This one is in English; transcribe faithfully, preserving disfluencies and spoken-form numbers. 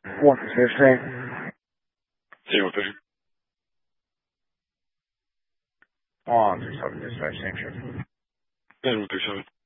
What's fifteen? Sim, eu tenho. Oh, I'm just having this very same shit. É, não tenho chave.